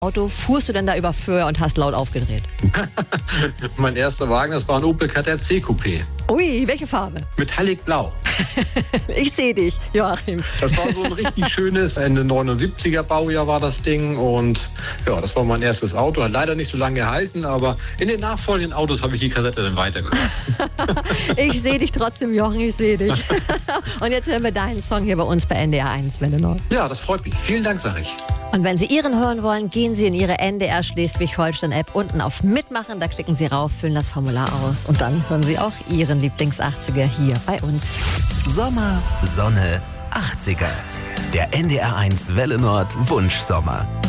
Auto fuhrst du denn da über Föhr und hast laut aufgedreht? Mein erster Wagen, das war ein Opel Kadett C-Coupé. Ui, welche Farbe? Metallic Blau. Ich sehe dich, Joachim. Das war so ein richtig schönes, Ende 79er Baujahr war das Ding. Und ja, das war mein erstes Auto. Hat leider nicht so lange gehalten, aber in den nachfolgenden Autos habe ich die Kassette dann weitergehört. Ich sehe dich trotzdem, Jochen, ich sehe dich. Und jetzt hören wir deinen Song hier bei uns bei NDR 1 Welle Nord. Ja, das freut mich. Vielen Dank, sage ich. Und wenn Sie Ihren hören wollen, gehen Sie in Ihre NDR Schleswig-Holstein-App unten auf Mitmachen. Da klicken Sie rauf, füllen das Formular aus und dann hören Sie auch Ihren Lieblings-80er hier bei uns. Sommer, Sonne, 80er. Der NDR 1 Welle Nord Wunschsommer.